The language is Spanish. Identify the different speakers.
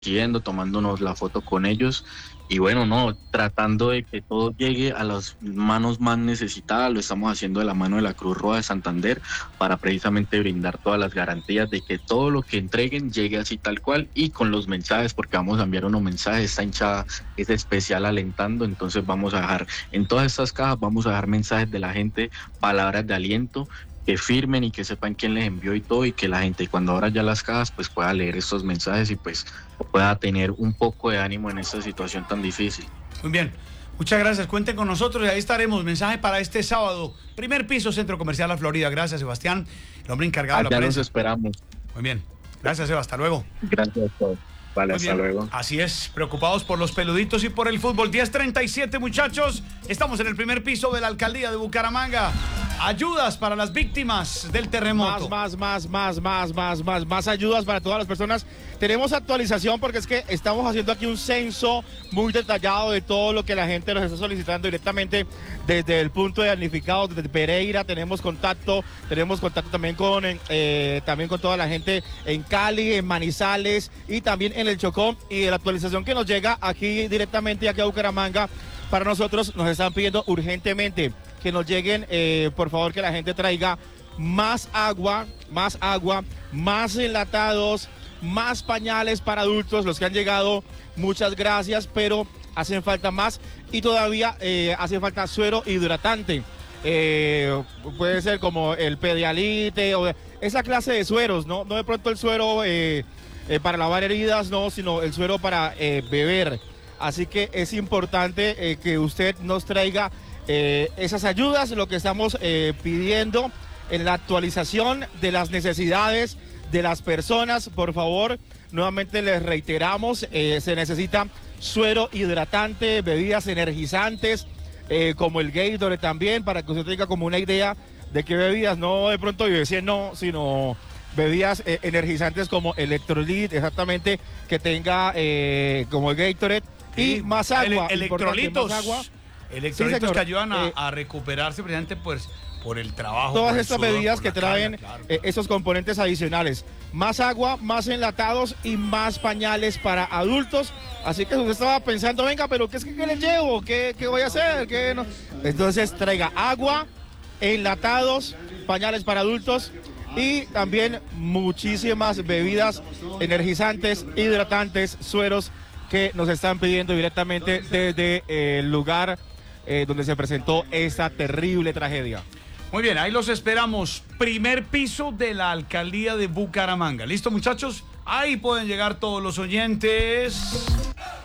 Speaker 1: yendo, tomándonos la foto con ellos y bueno, no, tratando de que todo llegue a las manos más necesitadas. Lo estamos haciendo de la mano de la Cruz Roja de Santander para precisamente brindar todas las garantías de que todo lo que entreguen llegue así tal cual y con los mensajes, porque vamos a enviar unos mensajes. Esta hinchada es especial alentando, entonces vamos a dejar en todas estas cajas, vamos a dejar mensajes de la gente, palabras de aliento, que firmen y que sepan quién les envió y todo, y que la gente cuando abra ya las cajas pues pueda leer estos mensajes y pues pueda tener un poco de ánimo en esta situación tan difícil.
Speaker 2: Muy bien, muchas gracias, cuenten con nosotros y ahí estaremos. Mensaje para este sábado, primer piso, Centro Comercial La Florida. Gracias, Sebastián, el hombre encargado de la prensa.
Speaker 1: Ya nos esperamos.
Speaker 2: Muy bien, gracias, Seba, hasta luego.
Speaker 1: Gracias a todos. Vale, hasta luego.
Speaker 2: Así es, preocupados por los peluditos y por el fútbol. 10:37, muchachos. Estamos en el primer piso de la alcaldía de Bucaramanga. Ayudas para las víctimas del terremoto.
Speaker 3: Más ayudas para todas las personas. Tenemos actualización porque es que estamos haciendo aquí un censo muy detallado de todo lo que la gente nos está solicitando directamente desde el punto de damnificados, desde Pereira. Tenemos contacto también con toda la gente en Cali, en Manizales y también en el Chocó. Y de la actualización que nos llega aquí directamente aquí a Bucaramanga, para nosotros nos están pidiendo urgentemente que nos lleguen, por favor, que la gente traiga más agua, más enlatados, más pañales para adultos. Los que han llegado, muchas gracias, pero hacen falta más y todavía hace falta suero hidratante. Puede ser como el Pedialite o esa clase de sueros, no de pronto el suero para lavar heridas, no, sino el suero para beber. Así que es importante que usted nos traiga esas ayudas, lo que estamos pidiendo en la actualización de las necesidades de las personas. Por favor, nuevamente les reiteramos, se necesita suero hidratante, bebidas energizantes, como el Gatorade también, para que usted tenga como una idea de qué bebidas, no de pronto Vivecien no, sino bebidas energizantes como Electrolit, exactamente, que tenga como el Gatorade y más agua.
Speaker 2: Electrolitos.
Speaker 3: Más agua.
Speaker 2: Electrolitos
Speaker 3: sí,
Speaker 2: que ayudan a recuperarse precisamente pues, por el trabajo.
Speaker 3: Todas
Speaker 2: por el
Speaker 3: estas
Speaker 2: sudor,
Speaker 3: bebidas que traen
Speaker 2: claro.
Speaker 3: esos componentes adicionales. Más agua, más enlatados y más pañales para adultos. Así que usted estaba pensando, venga, pero ¿qué les llevo? ¿Qué voy a hacer? ¿Qué no? Entonces traiga agua, enlatados, pañales para adultos y también muchísimas bebidas energizantes, hidratantes, sueros que nos están pidiendo directamente desde el lugar donde se presentó esta terrible tragedia.
Speaker 2: Muy bien, ahí los esperamos. Primer piso de la alcaldía de Bucaramanga. ¿Listo, muchachos? Ahí pueden llegar todos los oyentes.